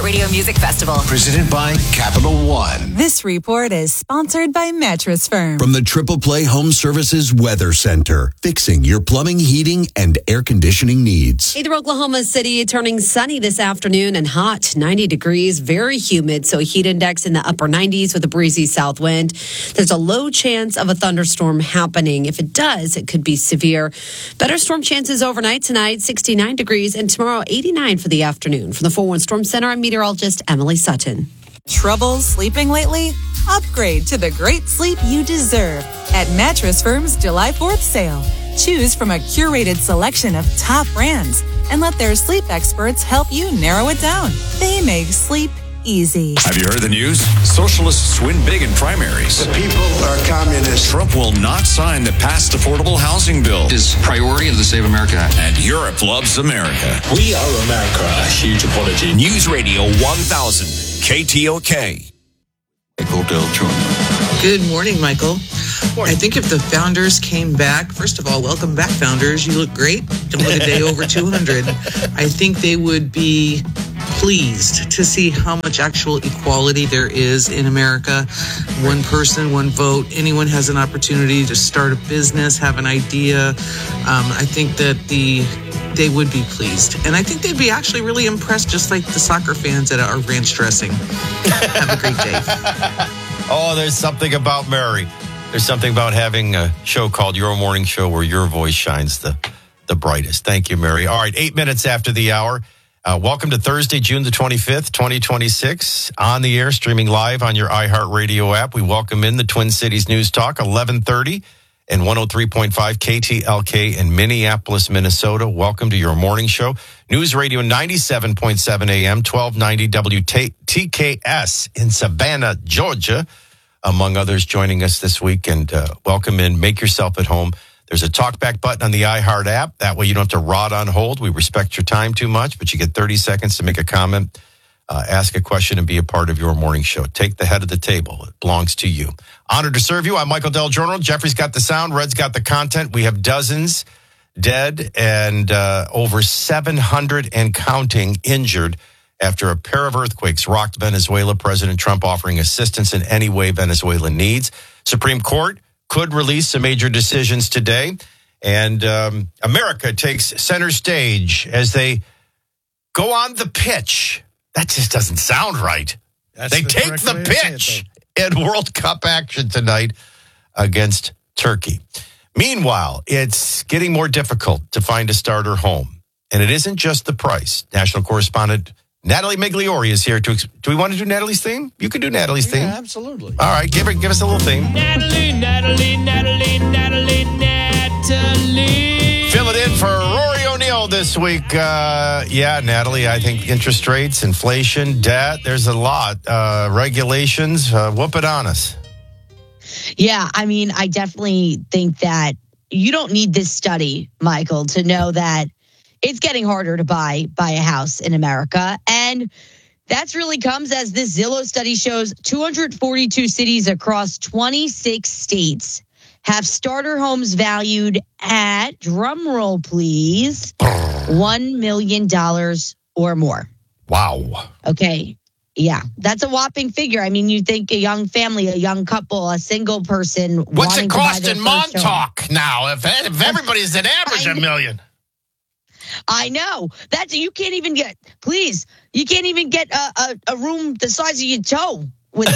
iHeartRadio Music Festival. Presented by Capital One. This report is sponsored by Mattress Firm. From the Triple Play Home Services Weather Center, fixing your plumbing, heating, and air conditioning needs. Either Oklahoma City turning sunny this afternoon and hot, 90 degrees, very humid. So heat index in the upper 90s with a breezy south wind. There's a low chance of a thunderstorm happening. If it does, it could be severe. Better storm chances overnight tonight, 69 degrees, and tomorrow 89 for the afternoon. From the 4-1 Storm Center, I'm meteorologist Emily Sutton. Trouble sleeping lately? Upgrade to the great sleep you deserve at Mattress Firm's July 4th sale. Choose from a curated selection of top brands and let their sleep experts help you narrow it down. They make sleep easy. Have you heard the news? Socialists win big in primaries. The people are communists. Trump will not sign the passed affordable housing bill. Is priority of the Save America Act. And Europe loves America. We are America. A huge apology. News Radio 1000, KTOK. Michael Del Giorno. Good morning, Michael. I think if the founders came back, first of all, welcome back, founders. You look great. Don't look a day over 200. I think they would be pleased to see how much actual equality there is in America. One person, one vote. Anyone has an opportunity to start a business, have an idea. I think that they would be pleased. And I think they'd be actually really impressed, just like the soccer fans at our ranch dressing. Have a great day. Oh, there's something about Mary. There's something about having a show called Your Morning Show where your voice shines the brightest. Thank you, Mary. All right, 8 minutes after the hour. Welcome to Thursday, June the 25th, 2026. On the air, streaming live on your iHeartRadio app. We welcome in the Twin Cities News Talk, 1130 and 103.5 KTLK in Minneapolis, Minnesota. Welcome to Your Morning Show. News Radio 97.7 AM, 1290 WTKS in Savannah, Georgia. Among others joining us this week. And welcome in. Make yourself at home. There's a talkback button on the iHeart app. That way you don't have to rot on hold. We respect your time too much, but you get 30 seconds to make a comment, ask a question, and be a part of Your Morning Show. Take the head of the table. It belongs to you. Honored to serve you. I'm Michael Del Giorno. Jeffrey's got the sound. Red's got the content. We have dozens dead and over 700 and counting injured after a pair of earthquakes rocked Venezuela. President Trump offering assistance in any way Venezuela needs. Supreme Court could release some major decisions today. And America takes center stage as they go on the pitch. That just doesn't sound right. They take the pitch in World Cup action tonight against Turkey. Meanwhile, it's getting more difficult to find a starter home. And it isn't just the price. National correspondent Natalie Migliori is here to. Do we want to do Natalie's theme? You can do Natalie's theme. Yeah, absolutely. All right, give us a little theme. Natalie. Fill it in for Rory O'Neill this week. Natalie, I think interest rates, inflation, debt, there's a lot. Regulations, whoop it on us. Yeah, I mean, I definitely think that you don't need this study, Michael, to know that it's getting harder to buy a house in America. And that really comes as this Zillow study shows 242 cities across 26 states have starter homes valued at, drumroll please, $1 million or more. Wow. Okay. Yeah, that's a whopping figure. I mean, you think a young family, a young couple, a single person. What's it cost in Montauk now? If everybody's an average $1 million. I know. You can't even get, please, you can't even get a room the size of your toe with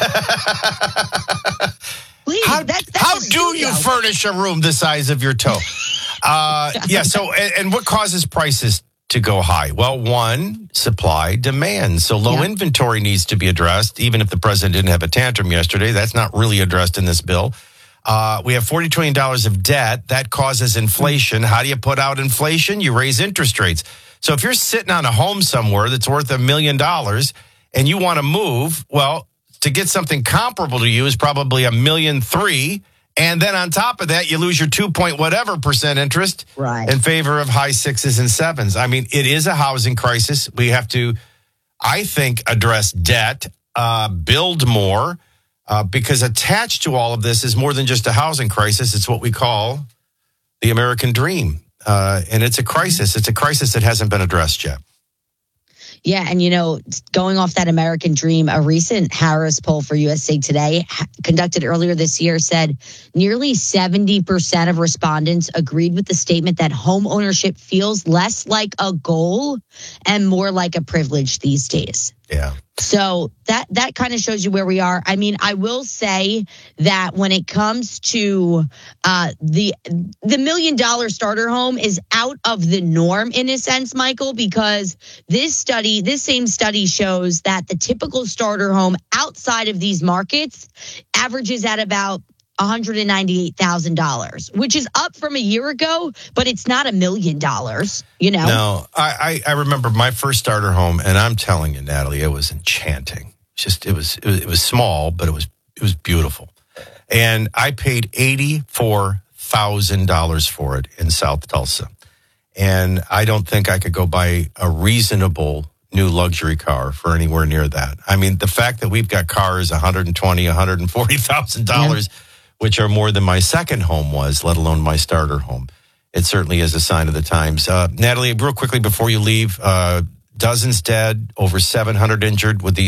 that. Please, how do you furnish a room the size of your toe? And what causes prices to go high? Well, one, supply, demand. So low inventory needs to be addressed. Even if the president didn't have a tantrum yesterday, that's not really addressed in this bill. We have $40 trillion of debt. That causes inflation. How do you put out inflation? You raise interest rates. So if you're sitting on a home somewhere that's worth $1 million and you want to move, well, to get something comparable to you is probably $1.3 million. And then on top of that, you lose your 2% interest in favor of high 6s and 7s. I mean, it is a housing crisis. We have to, I think, address debt, build more. Because attached to all of this is more than just a housing crisis. It's what we call the American dream. And it's a crisis. It's a crisis that hasn't been addressed yet. Yeah, and going off that American dream, a recent Harris poll for USA Today conducted earlier this year said nearly 70% of respondents agreed with the statement that home ownership feels less like a goal and more like a privilege these days. Yeah. So that kind of shows you where we are. I mean, I will say that when it comes to the $1 million starter home is out of the norm in a sense, Michael, because this same study shows that the typical starter home outside of these markets averages at about $198,000, which is up from a year ago, but it's not $1 million, No, I remember my first starter home, and I'm telling you, Natalie, it was enchanting. It was small, but it was beautiful. And I paid $84,000 for it in South Tulsa. And I don't think I could go buy a reasonable new luxury car for anywhere near that. I mean, the fact that we've got cars $120,000, $140,000, which are more than my second home was, let alone my starter home. It certainly is a sign of the times. Natalie, real quickly before you leave, dozens dead, over 700 injured with the